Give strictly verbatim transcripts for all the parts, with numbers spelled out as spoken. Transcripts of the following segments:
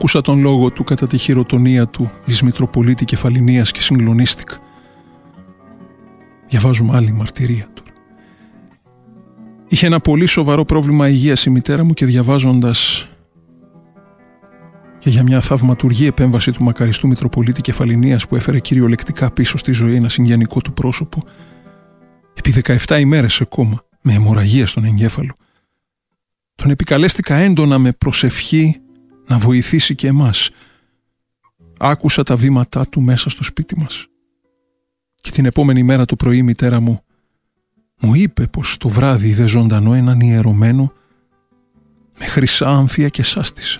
Άκουσα τον λόγο του κατά τη χειροτονία του εις Μητροπολίτη Κεφαληνίας και συγκλονίστηκα. Διαβάζουμε άλλη μαρτυρία τώρα. Είχε ένα πολύ σοβαρό πρόβλημα υγείας η μητέρα μου και διαβάζοντας και για μια θαυματουργή επέμβαση του μακαριστού Μητροπολίτη Κεφαληνίας που έφερε κυριολεκτικά πίσω στη ζωή ένα συγγενικό του πρόσωπο, επί δεκαεπτά ημέρες σε κόμμα, με αιμορραγία στον εγκέφαλο, τον επικαλέστηκα έντονα με προσευχή να βοηθήσει και εμάς. Άκουσα τα βήματά του μέσα στο σπίτι μας. Και την επόμενη μέρα το πρωί η μητέρα μου μου είπε πως το βράδυ είδε ζωντανό έναν ιερωμένο με χρυσά άμφια και σάστησε.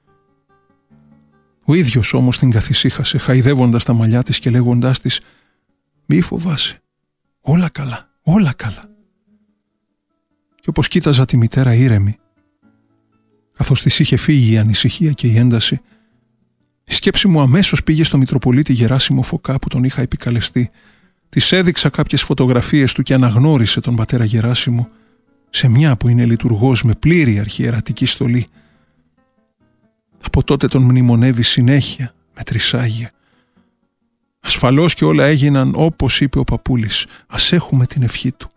Ο ίδιος όμως την καθησύχασε, χαϊδεύοντας τα μαλλιά της και λέγοντάς της «Μη φοβάσαι, όλα καλά, όλα καλά». Και όπως κοίταζα τη μητέρα ήρεμη, καθώς της είχε φύγει η ανησυχία και η ένταση, η σκέψη μου αμέσως πήγε στο Μητροπολίτη Γεράσιμο Φωκά που τον είχα επικαλεστεί. Της έδειξα κάποιες φωτογραφίες του και αναγνώρισε τον πατέρα Γεράσιμο σε μια που είναι λειτουργός με πλήρη αρχιερατική στολή. Από τότε τον μνημονεύει συνέχεια με τρισάγια. Ασφαλώς και όλα έγιναν όπως είπε ο παππούλης. Ας έχουμε την ευχή του.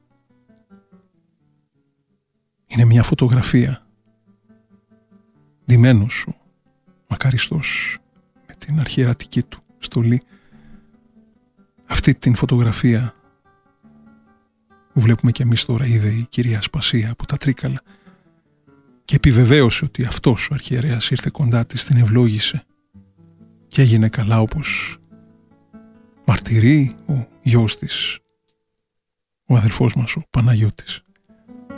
Είναι μια φωτογραφία. Ντυμένος ο μακαριστός με την αρχιερατική του στολή. Αυτή την φωτογραφία που βλέπουμε και εμείς τώρα είδε η κυρία Σπασία από τα Τρίκαλα και επιβεβαίωσε ότι αυτός ο αρχιερέας ήρθε κοντά της, την ευλόγησε και έγινε καλά όπως μαρτυρεί ο γιος της, ο αδελφός μας ο Παναγιώτης.